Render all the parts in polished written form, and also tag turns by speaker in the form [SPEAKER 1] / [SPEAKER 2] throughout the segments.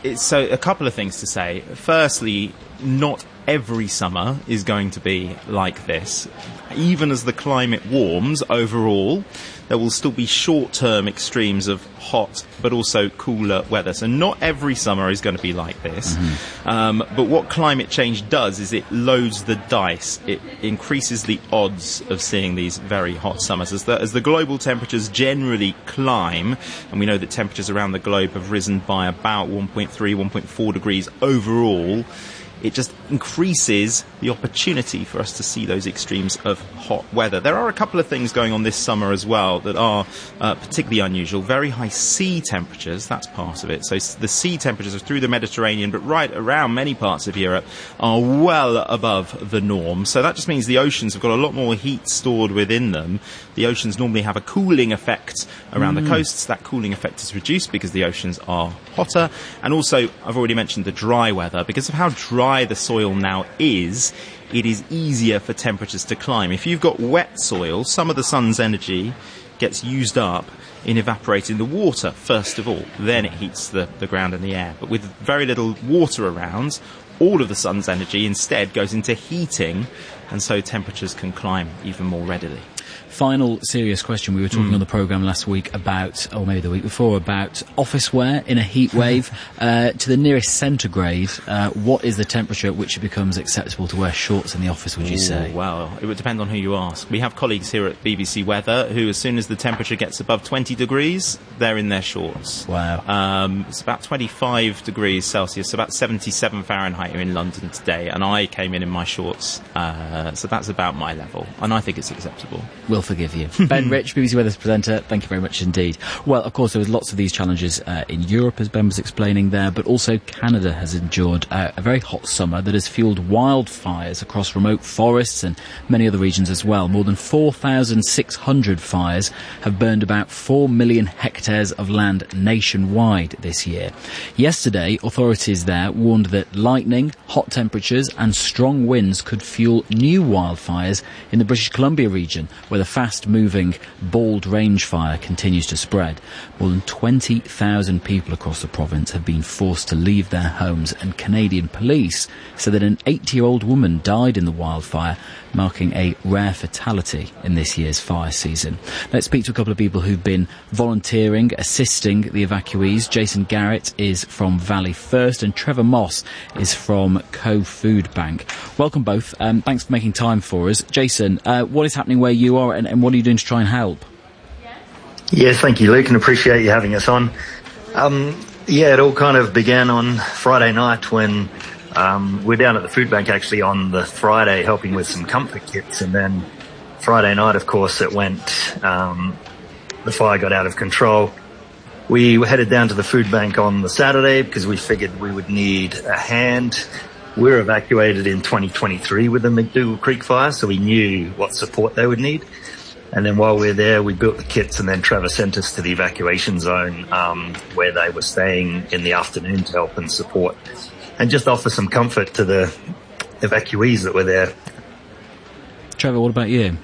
[SPEAKER 1] So a couple of things to say. Firstly, not every summer is going to be like this. Even as the climate warms overall, there will still be short-term extremes of hot but also cooler weather. So not every summer is going to be like this. But what climate change does is it loads the dice. It increases the odds of seeing these very hot summers. As the global temperatures generally climb, and we know that temperatures around the globe have risen by about 1.3, 1.4 degrees overall, it just increases the opportunity for us to see those extremes of hot weather. There are a couple of things going on this summer as well that are particularly unusual. Very high sea temperatures, that's part of it. So the sea temperatures are through the Mediterranean, but right around many parts of Europe, are well above the norm. So that just means the oceans have got a lot more heat stored within them. The oceans normally have a cooling effect around the coasts. That cooling effect is reduced because the oceans are hotter. And also, I've already mentioned the dry weather. Because of how dry the soil now is, it is easier for temperatures to climb. If you've got wet soil, some of the sun's energy gets used up in evaporating the water, first of all. Then it heats the ground and the air. But with very little water around, all of the sun's energy instead goes into heating, and so temperatures can climb even more readily.
[SPEAKER 2] Final serious question. We were talking on the programme last week about, or maybe the week before, about office wear in a heat wave. To the nearest centigrade, what is the temperature at which it becomes acceptable to wear shorts in the office, would you say?
[SPEAKER 1] Well, it would depend on who you ask. We have colleagues here at BBC Weather who, as soon as the temperature gets above 20 degrees, they're in their shorts.
[SPEAKER 2] Wow.
[SPEAKER 1] It's about 25 degrees Celsius, about 77 Fahrenheit here in London today, and I came in my shorts. So that's about my level, and I think it's acceptable.
[SPEAKER 2] We'll forgive you. Ben Rich, BBC Weather's presenter, thank you very much indeed. Well, of course, there was lots of these challenges in Europe, as Ben was explaining there, but also Canada has endured a very hot summer that has fueled wildfires across remote forests and many other regions as well. More than 4,600 fires have burned about 4 million hectares of land nationwide this year. Yesterday, authorities there warned that lightning, hot temperatures and strong winds could fuel new wildfires in the British Columbia region, where the fast-moving bald range fire continues to spread. More than 20,000 people across the province have been forced to leave their homes, and Canadian police said that an 80-year-old woman died in the wildfire, marking a rare fatality in this year's fire season. Let's speak to a couple of people who've been volunteering, assisting the evacuees. Jason Garrett is from Valley First and Trevor Moss is from Co-Food Bank. Welcome both. Thanks for making time for us. Jason, what is happening where you are and what are you doing to try and help?
[SPEAKER 3] Yes, thank you, Luke, and appreciate you having us on. It all kind of began on Friday night when we're down at the food bank actually on the Friday helping with some comfort kits, and then Friday night, of course, it went, the fire got out of control. We headed down to the food bank on the Saturday because we figured we would need a hand. We were evacuated in 2023 with the McDougall Creek fire, so we knew what support they would need. And then while we were there, we built the kits, and then Trevor sent us to the evacuation zone where they were staying in the afternoon to help and support and just offer some comfort to the evacuees that were there.
[SPEAKER 2] Trevor, what about you?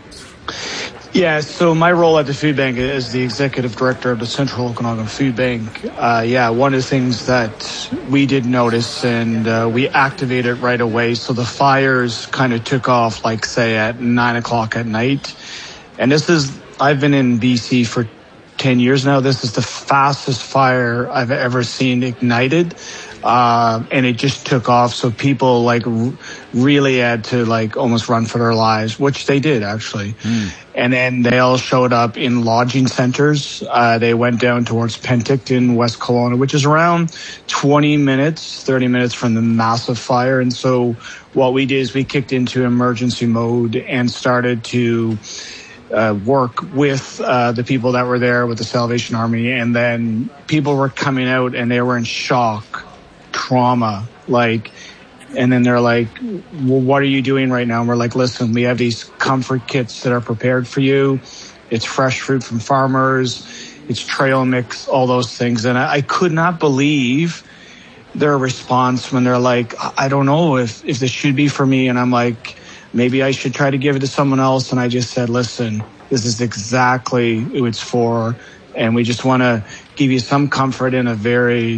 [SPEAKER 4] Yeah, so my role at the food bank is the executive director of the Central Okanagan Food Bank. One of the things that we did notice, and we activated right away, so the fires kind of took off, like, say, at 9 o'clock at night. And I've been in BC for 10 years now. This is the fastest fire I've ever seen ignited. And it just took off. So people really had to almost run for their lives, which they did actually. And then they all showed up in lodging centers. They went down towards Penticton, West Kelowna, which is around 30 minutes from the massive fire. And so what we did is we kicked into emergency mode and started to work with the people that were there with the Salvation Army. And then people were coming out and they were in shock, trauma, and then they're like, well, what are you doing right now? And we're like, listen, we have these comfort kits that are prepared for you. It's fresh fruit from farmers. It's trail mix, all those things. And I could not believe their response when they're like, I don't know if this should be for me. And I'm like, maybe I should try to give it to someone else. And I just said, listen, this is exactly who it's for. And we just want to give you some comfort in a very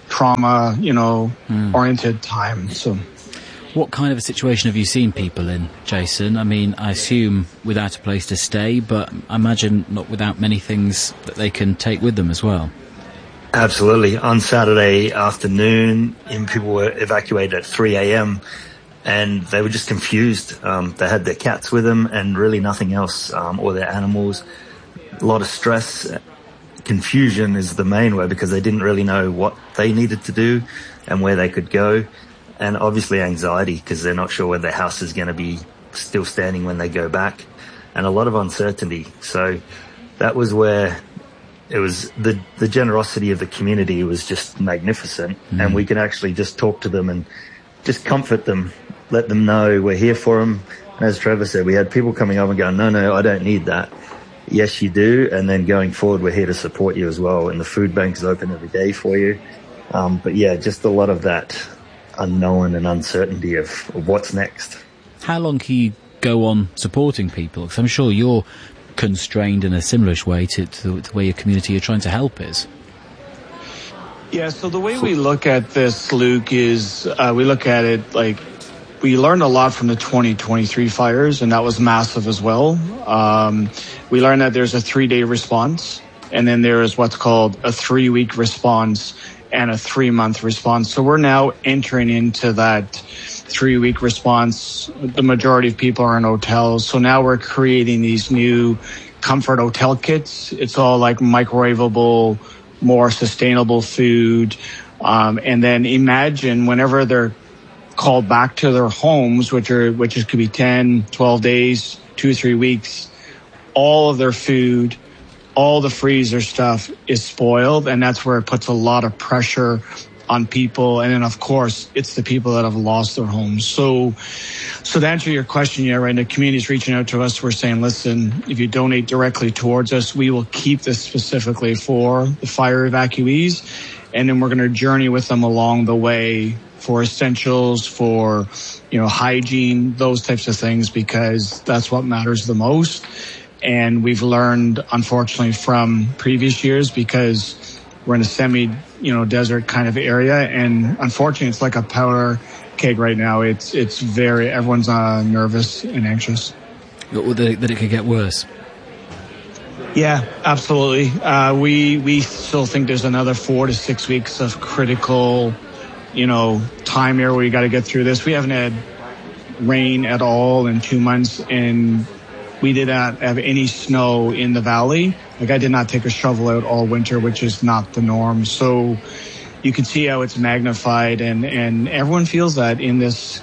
[SPEAKER 4] trauma, oriented time. So,
[SPEAKER 2] what kind of a situation have you seen people in, Jason? I mean, I assume without a place to stay, but I imagine not without many things that they can take with them as well.
[SPEAKER 3] Absolutely. On Saturday afternoon, people were evacuated at 3 a.m. and they were just confused. They had their cats with them and really nothing else, or their animals. A lot of stress. Confusion is the main word because they didn't really know what they needed to do and where they could go. And obviously anxiety because they're not sure whether their house is going to be still standing when they go back. And a lot of uncertainty. So that was where it was the generosity of the community was just magnificent. And we could actually just talk to them and just comfort them, let them know we're here for them. And as Trevor said, we had people coming up and going, no, I don't need that. Yes, you do. And then going forward, we're here to support you as well. And the food bank is open every day for you. But yeah, just a lot of that unknown and uncertainty of what's next.
[SPEAKER 2] How long can you go on supporting people? Because I'm sure you're constrained in a similar way to the way your community you're trying to help is.
[SPEAKER 4] Yeah, so the way we look at this, Luke, is we look at it like we learned a lot from the 2023 fires, and that was massive as well. We learned that there's a 3-day response, and then there is what's called a 3-week response and a 3-month response. So we're now entering into that 3-week response. The majority of people are in hotels. So now we're creating these new comfort hotel kits. It's all like microwavable, more sustainable food. And then imagine whenever they're called back to their homes, which could be 10, 12 days, 2-3 weeks, all of their food, all the freezer stuff is spoiled, and that's where it puts a lot of pressure on people. And then, of course, it's the people that have lost their homes. So to answer your question, yeah, right, the community's reaching out to us. We're saying, listen, if you donate directly towards us, we will keep this specifically for the fire evacuees. And then we're going to journey with them along the way for essentials, for, hygiene, those types of things, because that's what matters the most. And we've learned, unfortunately, from previous years, because we're in a desert kind of area. And unfortunately, it's like a powder keg right now. Everyone's nervous and anxious.
[SPEAKER 2] That it could get worse.
[SPEAKER 4] Yeah, absolutely. We still think there's another 4 to 6 weeks of critical, time here where you got to get through this. We haven't had rain at all in 2 months, and we did not have any snow in the valley. Like, I did not take a shovel out all winter, which is not the norm. So you can see how it's magnified, and everyone feels that in this,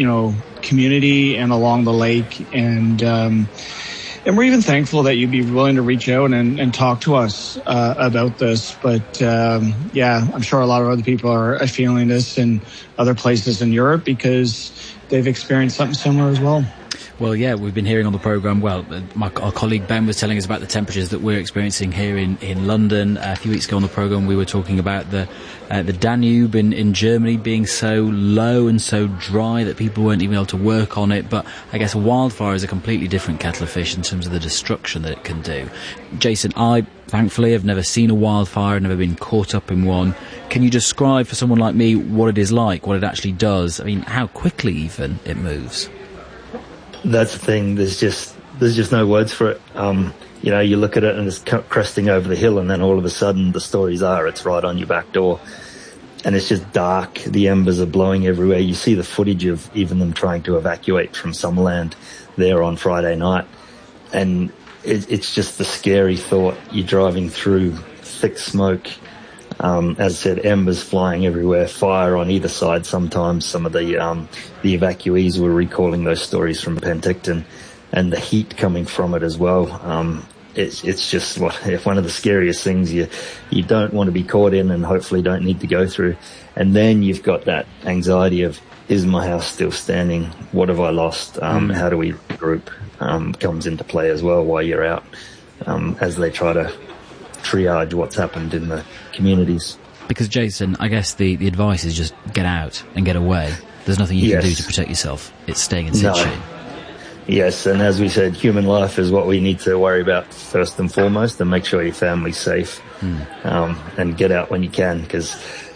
[SPEAKER 4] community and along the lake. And we're even thankful that you'd be willing to reach out and talk to us about this. But I'm sure a lot of other people are feeling this in other places in Europe because they've experienced something similar as well.
[SPEAKER 2] Well, yeah, we've been hearing on the programme, our colleague Ben was telling us about the temperatures that we're experiencing here in London. A few weeks ago on the programme, we were talking about the Danube in Germany being so low and so dry that people weren't even able to work on it. But I guess a wildfire is a completely different kettle of fish in terms of the destruction that it can do. Jason, I, thankfully, have never seen a wildfire, never been caught up in one. Can you describe for someone like me what it is like, what it actually does? I mean, how quickly even it moves?
[SPEAKER 3] That's the thing. There's just no words for it. You look at it and it's cresting over the hill, and then all of a sudden the stories are it's right on your back door, and it's just dark. The embers are blowing everywhere. You see the footage of even them trying to evacuate from Summerland there on Friday night, and it's just the scary thought. You're driving through thick smoke. As I said, embers flying everywhere, fire on either side. Sometimes some of the evacuees were recalling those stories from Penticton, and the heat coming from it as well. It's just one of the scariest things you don't want to be caught in, and hopefully don't need to go through. And then you've got that anxiety of, is my house still standing? What have I lost? How do we regroup? Comes into play as well while you're out, as they try to triage what's happened in the communities.
[SPEAKER 2] Because, Jason, I guess the advice is just get out and get away. There's nothing you can do to protect yourself. It's staying in situ.
[SPEAKER 3] No. Yes, and as we said, human life is what we need to worry about first and foremost, and make sure your family's safe. And get out when you can, because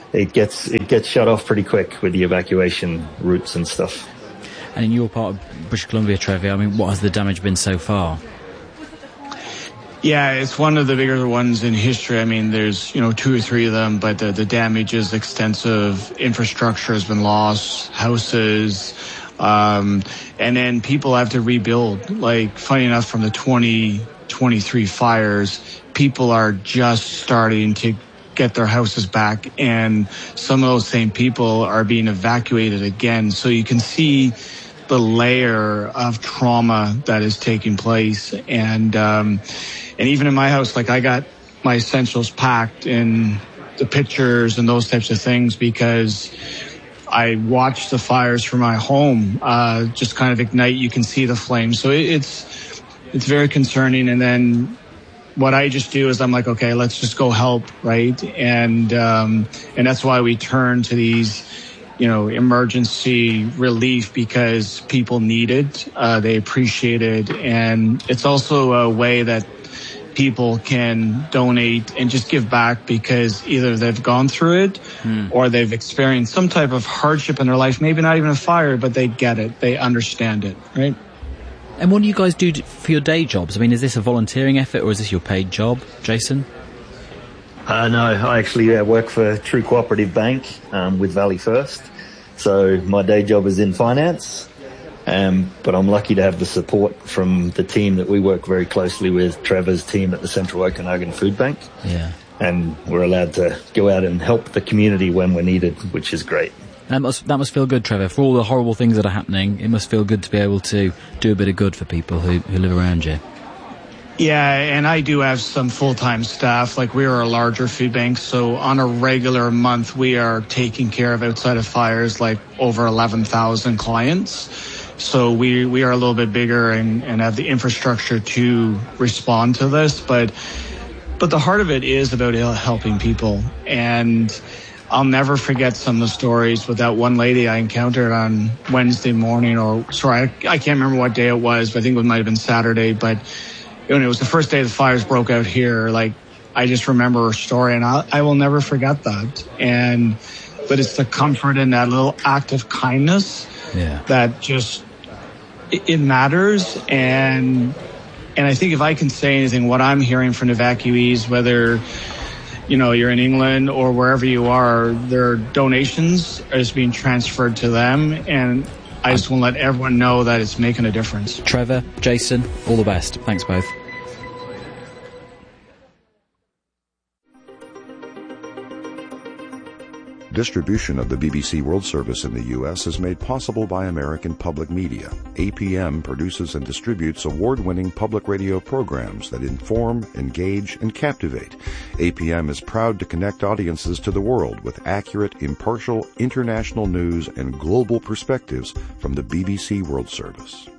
[SPEAKER 3] it gets shut off pretty quick with the evacuation routes and stuff.
[SPEAKER 2] And in your part of British Columbia, Trevor, I mean, what has the damage been so far?
[SPEAKER 4] Yeah, it's one of the bigger ones in history. I mean, there's, 2 or 3 of them, but the damage is extensive. Infrastructure has been lost, houses, and then people have to rebuild. Like, funny enough, from the 2023 fires, people are just starting to get their houses back, and some of those same people are being evacuated again. So you can see the layer of trauma that is taking place. And even in my house, like, I got my essentials packed in the pictures and those types of things because I watched the fires from my home just kind of ignite. You can see the flames. So it's very concerning. And then what I just do is I'm like, okay, let's just go help, right? And that's why we turn to these, emergency relief, because people need it, they appreciate it, and it's also a way that people can donate and just give back because either they've gone through it or they've experienced some type of hardship in their life, maybe not even a fire, but they get it, they understand it, right?
[SPEAKER 2] And what do you guys do for your day jobs? I mean, is this a volunteering effort or is this your paid job, Jason?
[SPEAKER 3] No, I actually work for True Cooperative Bank with Valley First. So my day job is in finance, but I'm lucky to have the support from the team that we work very closely with, Trevor's team at the Central Okanagan Food Bank.
[SPEAKER 2] Yeah.
[SPEAKER 3] And we're allowed to go out and help the community when we're needed, which is great.
[SPEAKER 2] That must feel good, Trevor. For all the horrible things that are happening, it must feel good to be able to do a bit of good for people who live around you.
[SPEAKER 4] Yeah, and I do have some full-time staff. Like, we are a larger food bank, so on a regular month, we are taking care of, outside of fires, like over 11,000 clients. So we are a little bit bigger and have the infrastructure to respond to this. But the heart of it is about helping people. And I'll never forget some of the stories with that one lady I encountered on Wednesday morning, I can't remember what day it was, but I think it might have been Saturday. But when it was the first day the fires broke out here, like, I just remember her story, and I will never forget that. But it's the comfort in that little act of kindness that just, it matters. And I think if I can say anything, what I'm hearing from evacuees, whether you're in England or wherever you are, their donations are just being transferred to them, and I just want to let everyone know that it's making a difference.
[SPEAKER 2] Trevor, Jason, all the best. Thanks both.
[SPEAKER 5] Distribution of the BBC World Service in the U.S. is made possible by American Public Media. APM produces and distributes award-winning public radio programs that inform, engage, and captivate. APM is proud to connect audiences to the world with accurate, impartial, international news and global perspectives from the BBC World Service.